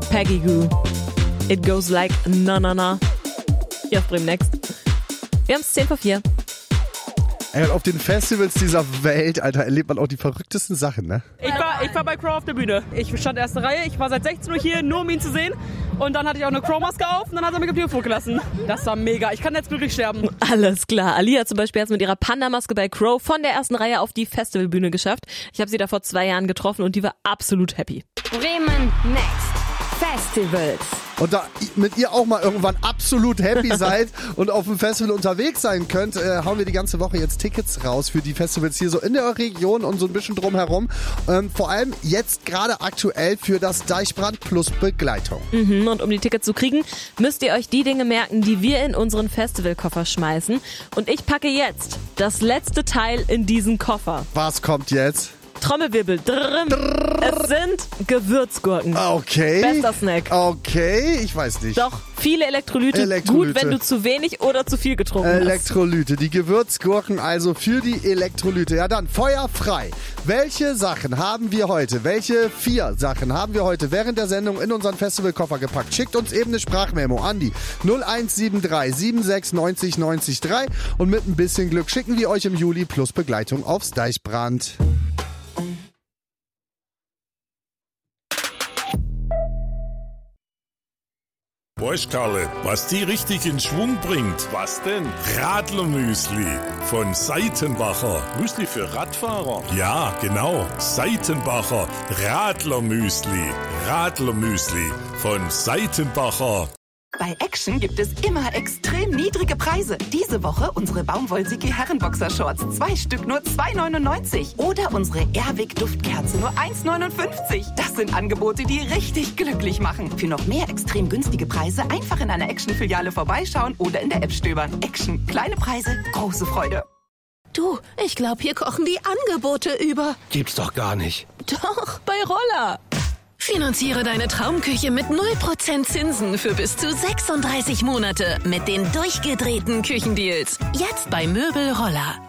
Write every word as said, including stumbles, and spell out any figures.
Peggy Goo. It goes like na na na. Hier auf Bremen Next. Wir haben es zehn vor vier. Ey, und auf den Festivals dieser Welt, Alter, erlebt man auch die verrücktesten Sachen, ne? Ich war, ich war bei Crow auf der Bühne. Ich stand erste Reihe, ich war seit sechzehn Uhr hier, nur um ihn zu sehen. Und dann hatte ich auch eine Crow-Maske auf und dann hat er mich auf die Hüpfburg gelassen. Das war mega. Ich kann jetzt glücklich sterben. Alles klar. Alia zum Beispiel hat es mit ihrer Panda-Maske bei Crow von der ersten Reihe auf die Festivalbühne geschafft. Ich habe sie da vor zwei Jahren getroffen und die war absolut happy. Bremen Next Festivals. Und da mit ihr auch mal irgendwann absolut happy seid und auf dem Festival unterwegs sein könnt, äh, hauen wir die ganze Woche jetzt Tickets raus für die Festivals hier so in der Region und so ein bisschen drumherum. Ähm, vor allem jetzt gerade aktuell für das Deichbrand Plus Begleitung. Mhm, und um die Tickets zu kriegen, müsst ihr euch die Dinge merken, die wir in unseren Festivalkoffer schmeißen. Und ich packe jetzt das letzte Teil in diesen Koffer. Was kommt jetzt? Trommelwirbel. Drrrm. Es sind Gewürzgurken. Okay. Bester Snack. Okay, ich weiß nicht. Doch, viele Elektrolyte. Elektrolyte. Gut, wenn du zu wenig oder zu viel getrunken hast. Elektrolyte, die Gewürzgurken also für die Elektrolyte. Ja dann, Feuer frei. Welche Sachen haben wir heute? Welche vier Sachen haben wir heute während der Sendung in unseren Festivalkoffer gepackt? Schickt uns eben eine Sprachmemo an die null eins sieben drei sieben sechs neun null neun drei und mit ein bisschen Glück schicken wir euch im Juli plus Begleitung aufs Deichbrand. Weißt Karle, was die richtig in Schwung bringt? Was denn? Radlermüsli von Seitenbacher. Müsli für Radfahrer? Ja, genau. Seitenbacher Radlermüsli. Radlermüsli von Seitenbacher. Bei Action gibt es immer extrem niedrige Preise. Diese Woche unsere Baumwollsicki Herrenboxershorts. Zwei Stück nur zwei neunundneunzig. Oder unsere Airwick Duftkerze nur eins neunundfünfzig. Das sind Angebote, die richtig glücklich machen. Für noch mehr extrem günstige Preise einfach in einer Action-Filiale vorbeischauen oder in der App stöbern. Action. Kleine Preise, große Freude. Du, ich glaube, hier kochen die Angebote über. Gibt's doch gar nicht. Doch, bei Roller. Finanziere deine Traumküche mit null Prozent Zinsen für bis zu sechsunddreißig Monate mit den durchgedrehten Küchendeals. Jetzt bei Möbel Roller.